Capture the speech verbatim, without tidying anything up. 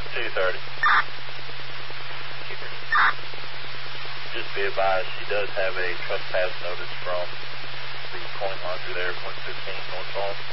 two thirty. Just be advised, she does have a trespass notice from the coin laundry there, one fifteen North Falls.